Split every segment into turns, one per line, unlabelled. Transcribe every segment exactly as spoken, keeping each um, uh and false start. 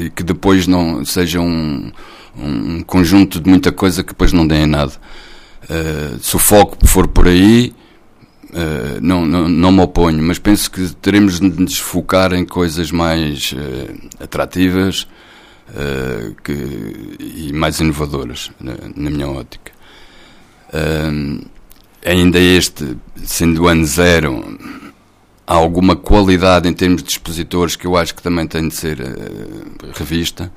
e que depois não seja um, um conjunto de muita coisa que depois não dê em nada. Uh, se o foco for por aí, uh, não, não, não me oponho, mas penso que teremos de nos focar em coisas mais uh, atrativas uh, que, e mais inovadoras, na, na minha ótica. Uh, ainda este, sendo o ano zero, há alguma qualidade em termos de expositores que eu acho que também tem de ser uh, revista,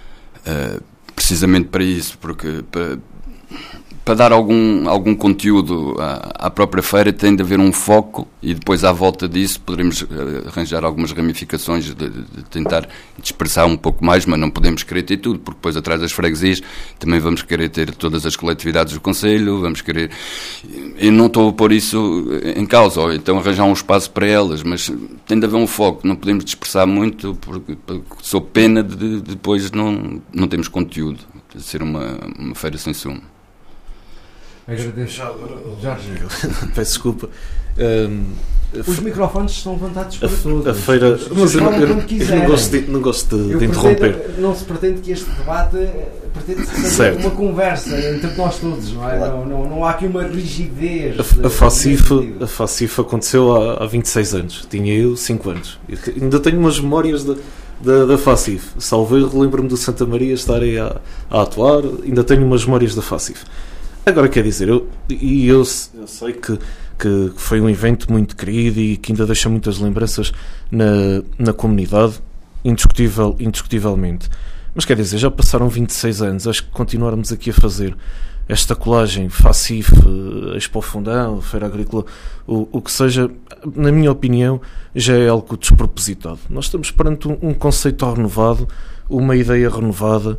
uh, precisamente para isso, porque para, para dar algum, algum conteúdo à, à própria feira tem de haver um foco, e depois à volta disso poderemos uh, arranjar algumas ramificações de, de tentar dispersar um pouco mais, mas não podemos querer ter tudo, porque depois atrás das freguesias também vamos querer ter todas as coletividades do concelho, vamos querer... Eu não estou a pôr isso em causa, ou então arranjar um espaço para elas, mas tem de haver um foco, não podemos dispersar muito, porque, porque sou pena de, de depois não, não temos conteúdo, de ser uma, uma feira sem sumo.
Agradeço. Já agora, Jorge.
Peço desculpa. Um,
Os
a,
microfones estão levantados para
a,
todos.
a feira. Mas eu, eu, eu, eu não gosto de, não gosto de, de interromper.
Pretendo, não se pretende que este debate pretende ser uma conversa entre nós todos, não é? Não, não, não há aqui uma rigidez.
A, a, FACIF, a FACIF aconteceu há, há vinte e seis anos. Tinha eu cinco anos. Eu ainda tenho umas memórias de, da, da FACIF. Salvo erro, lembro-me do Santa Maria estar aí a, a atuar. Ainda tenho umas memórias da FACIF. Agora, quer dizer, eu, e eu, eu sei que, que foi um evento muito querido e que ainda deixa muitas lembranças na, na comunidade, indiscutível, indiscutivelmente. Mas quer dizer, já passaram vinte e seis anos, acho que continuarmos aqui a fazer esta colagem, FACIF, Expo Fundão, Feira Agrícola, o, o que seja, na minha opinião, já é algo despropositado. Nós estamos perante um, um conceito renovado, uma ideia renovada.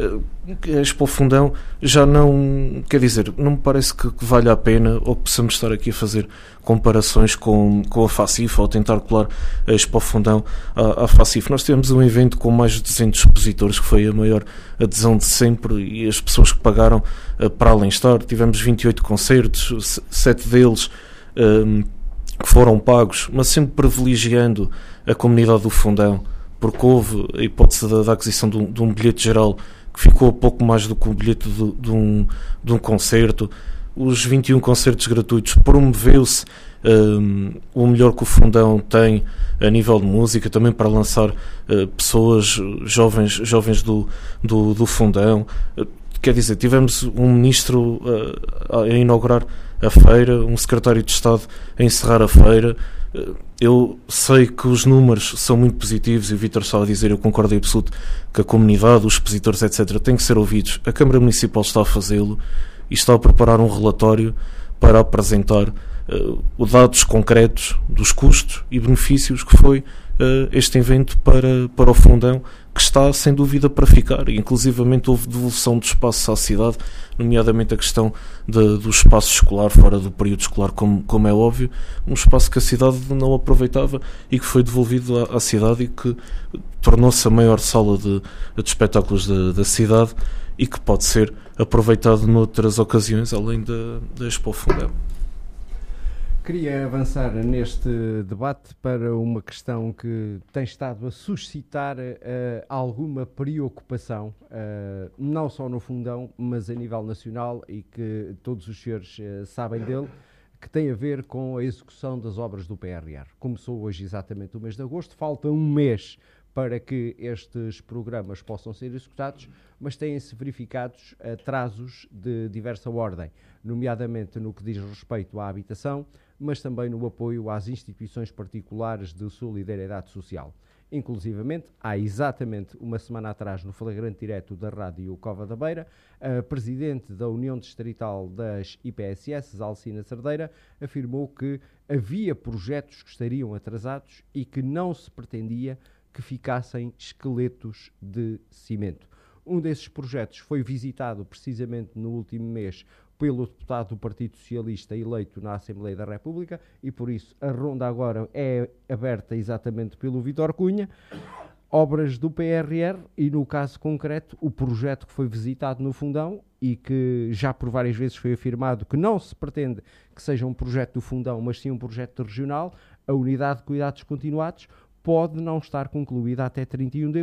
A Expo Fundão já não, quer dizer, não me parece que, que valha a pena, ou que possamos estar aqui a fazer comparações com, com a FACIF, ou tentar colar a Expo Fundão à, à FACIF. Nós tivemos um evento com mais de duzentos expositores, que foi a maior adesão de sempre, e as pessoas que pagaram uh, para além estar. Tivemos vinte e oito concertos, sete deles um, que foram pagos, mas sempre privilegiando a comunidade do Fundão, porque houve a hipótese da, da aquisição de um, de um bilhete geral que ficou a pouco mais do que o bilhete de, de, um, de um concerto. Os vinte e um concertos gratuitos, promoveu-se um, o melhor que o Fundão tem a nível de música, também para lançar uh, pessoas jovens, jovens do, do, do Fundão. Uh, quer dizer, tivemos um ministro uh, a inaugurar a feira, um secretário de Estado a encerrar a feira. Eu sei que os números são muito positivos e o Vítor estava a dizer, eu concordo em absoluto, que a comunidade, os expositores, etcétera, têm que ser ouvidos. A Câmara Municipal está a fazê-lo e está a preparar um relatório para apresentar uh, dados concretos dos custos e benefícios que foi uh, este evento para, para o Fundão, que está sem dúvida para ficar. E, inclusivamente houve devolução de espaços à cidade, nomeadamente a questão de, do espaço escolar fora do período escolar, como, como é óbvio, um espaço que a cidade não aproveitava e que foi devolvido à, à cidade e que tornou-se a maior sala de, de espetáculos da, da cidade e que pode ser aproveitado noutras ocasiões, além da, da Expo Fundão.
Queria avançar neste debate para uma questão que tem estado a suscitar uh, alguma preocupação, uh, não só no Fundão, mas a nível nacional, e que todos os senhores uh, sabem dele, que tem a ver com a execução das obras do P R R. Começou hoje exatamente o mês de agosto, falta um mês para que estes programas possam ser executados, mas têm-se verificados atrasos de diversa ordem, nomeadamente no que diz respeito à habitação, mas também no apoio às instituições particulares de solidariedade social. Inclusivamente, há exatamente uma semana atrás, no flagrante direto da Rádio Cova da Beira, a Presidente da União Distrital das I P S S, Alcina Cerdeira, afirmou que havia projetos que estariam atrasados e que não se pretendia que ficassem esqueletos de cimento. Um desses projetos foi visitado precisamente no último mês pelo deputado do Partido Socialista eleito na Assembleia da República e por isso a ronda agora é aberta exatamente pelo Vítor Cunha. Obras do P R R e, no caso concreto, o projeto que foi visitado no Fundão e que já por várias vezes foi afirmado que não se pretende que seja um projeto do Fundão, mas sim um projeto regional, a Unidade de Cuidados Continuados, pode não estar concluída até trinta e um de